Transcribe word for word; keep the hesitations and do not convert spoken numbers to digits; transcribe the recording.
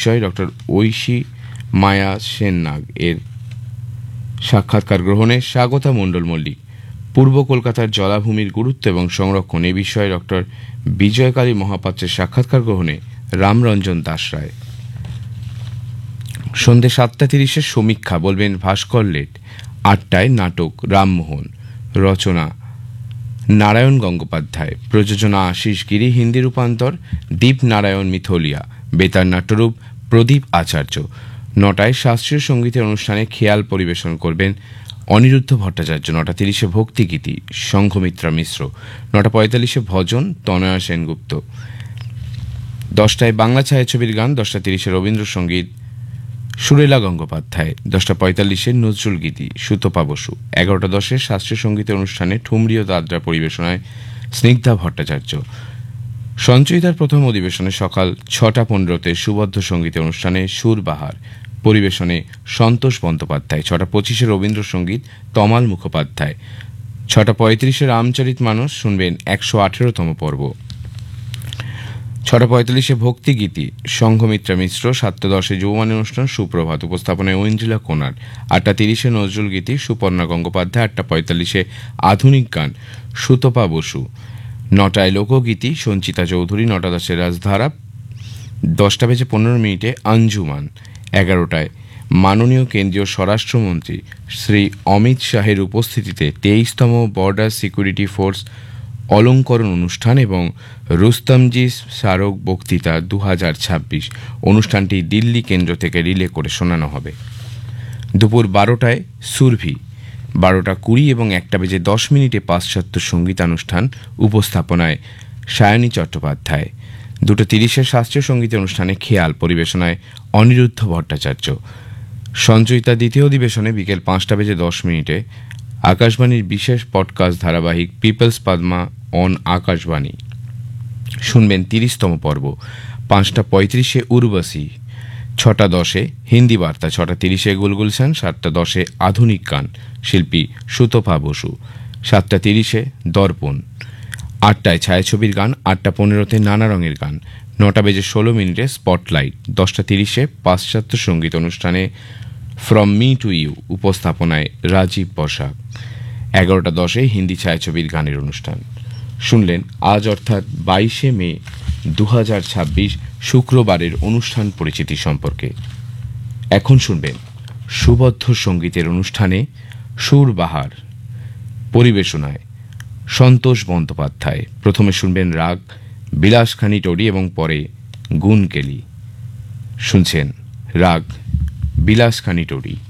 বিষয় ডক্টর ঐশী মায়া সেননাগ এর সাক্ষাৎকার গ্রহণে স্বাগতা মণ্ডল মল্লিক। পূর্ব কলকাতার জলাভূমির গুরুত্ব এবং সংরক্ষণ এ বিষয়ে ডক্টর বিজয়কালী মহাপাত্রের সাক্ষাৎকার গ্রহণে রামরঞ্জন দাস রায়। সন্ধ্যে সাতটা তিরিশের সমীক্ষা বলবেন ভাস্কর লেট। আটটায় নাটক রামমোহন, রচনা নারায়ণ গঙ্গোপাধ্যায়, প্রযোজনা আশিস গিরি, হিন্দি রূপান্তর দীপ নারায়ণ মিথলিয়া, বেতার নাট্যরূপ প্রদীপ আচার্য। নটায় শাস্ত্রীয় সঙ্গীতের অনুষ্ঠানে খেয়াল পরিবেশন করবেন অনিরুদ্ধ ভট্টাচার্য। নটা তিরিশে ভক্তিগীতি সংঘমিত্রা মিশ্র। নটা পঁয়তাল্লিশে ভজন তনয়া সেনগুপ্ত। দশটায় বাংলা ছায়াছবির গান, দশটা তিরিশে রবীন্দ্রসঙ্গীত সুরেলা গঙ্গোপাধ্যায়, দশটা পঁয়তাল্লিশে নজরুল গীতি সুতপা বসু। এগারোটা দশে শাস্ত্রীয় সঙ্গীতের অনুষ্ঠানে ঠুমরি ও দাদরা পরিবেশনায় স্নিগ্ধা ভট্টাচার্য। সঞ্চয়িতার প্রথম অধিবেশনে সকাল ছটা পনেরোতে সুবদ্ধ সঙ্গীতের অনুষ্ঠানে সুরবাহার পরিবেশনে সন্তোষ বন্দ্যোপাধ্যায়। ছটা পঁচিশে রবীন্দ্রসঙ্গীত তমাল মুখোপাধ্যায়। ছটা পঁয়ত্রিশে রামচরিত মানস শুনবেন একশো আঠেরোতম পর্ব। ছটা পঁয়তাল্লিশে ভক্তিগীতি সংঘমিত্রা মিশ্র। সাতটা দশে যৌবন অনুষ্ঠান সুপ্রভাত উপস্থাপনায় ঐন্দ্রিলা কোনার। আটটা তিরিশে নজরুল গীতি সুপর্ণা গঙ্গোপাধ্যায়। আটটা পঁয়তাল্লিশে আধুনিক গান সুতপা বসু। নটায় লোকগীতি সঞ্চিতা চৌধুরী। নটা দশে রাজধারা। দশটা বেজে পনেরো মিনিটে আঞ্জুমান। এগারোটায় মাননীয় কেন্দ্রীয় স্বরাষ্ট্রমন্ত্রী শ্রী অমিত শাহের উপস্থিতিতে তেইশতম বর্ডার সিকিউরিটি ফোর্স অলঙ্করণ অনুষ্ঠান এবং রুস্তমজি স্মারক বক্তৃতা দু হাজার ছাব্বিশ। অনুষ্ঠানটি দিল্লি কেন্দ্র থেকে রিলে করে শোনানো হবে। দুপুর বারোটায় সুরভি। বারোটা কুড়ি এবং একটা বেজে দশ মিনিটে পাশ্চাত্য সঙ্গীতানুষ্ঠান উপস্থাপনায় সায়নী চট্টোপাধ্যায়। দুটো তিরিশে শাস্ত্রীয় সঙ্গীত অনুষ্ঠানে খেয়াল পরিবেশনায় অনিরুদ্ধ ভট্টাচার্য। সঞ্চয়িতা দ্বিতীয় অধিবেশনে বিকেল পাঁচটা বেজে দশ মিনিটে আকাশবাণীর বিশেষ পডকাস্ট ধারাবাহিক পিপলস পদ্মা অন আকাশবাণী শুনবেন তিরিশতম পর্ব। পাঁচটা পঁয়ত্রিশে উর্বশী। ছটা দশে হিন্দি বার্তা। ছটা তিরিশে গুলগুলশান। সাতটা দশে আধুনিক গান শিল্পী সুতপা বসু। সাতটা তিরিশে দর্পণ। আটটায় ছায়াছবির গান। আটটা পনেরোতে নানা রঙের গান। নটা বেজে ষোলো মিনিটে স্পটলাইট। দশটা তিরিশে পাশ্চাত্য সঙ্গীত অনুষ্ঠানে ফ্রম মি টু ইউ উপস্থাপনায় রাজীব বসাক। এগারোটা দশে হিন্দি ছায়াছবির গানের অনুষ্ঠান শুনলেন। আজ অর্থাৎ বাইশে মে দু হাজার ছাব্বিশ শুক্রবারের অনুষ্ঠান পরিচিতি সম্পর্কে। এখন শুনবেন সুবদ্ধ সঙ্গীতের অনুষ্ঠানে সুরবাহার পরিবেশনায় সন্তোষ বন্দ্যোপাধ্যায়। প্রথমে শুনবেন রাগ বিলাসখানি টোডি এবং পরে গুনকেলি। শুনছেন রাগ বিলাসখানি টোডি।